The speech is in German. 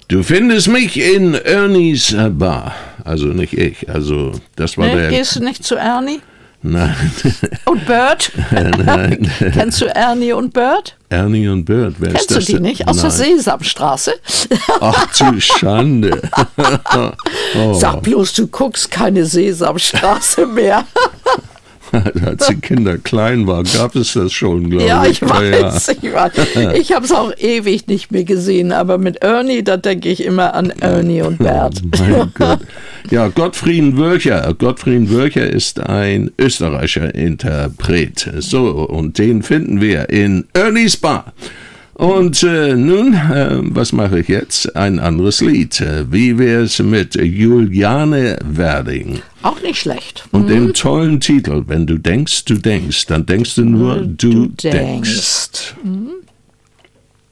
Du findest mich in Ernies Bar. Also nicht ich, also das war der... Gehst du nicht zu Ernie? Nein. Und Bert? Nein. Kennst du Ernie und Bert? Ernie und Bert, wer Kennst ist das du die denn? nicht? Aus der Sesamstraße? Ach du Schande. Sag bloß, du guckst keine Sesamstraße mehr. Als die Kinder klein waren, gab es das schon, glaube ich. Ja, ich weiß. Ich habe es auch ewig nicht mehr gesehen, aber mit Ernie, da denke ich immer an Ernie und Bert. Mein Gott. Ja, Gottfried Wölcher. Gottfried Wölcher ist ein österreichischer Interpret. So, und den finden wir in Ernies Bar. Und nun, was mache ich jetzt? Ein anderes Lied. Wie wär's mit Juliane Werding? Auch nicht schlecht. Und dem tollen Titel, wenn du denkst, dann denkst du nur, du denkst.